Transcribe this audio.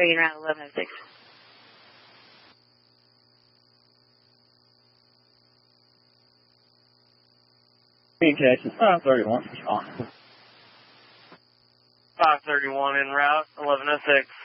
Being around 1106. Communications 531. 531 en route, 1106.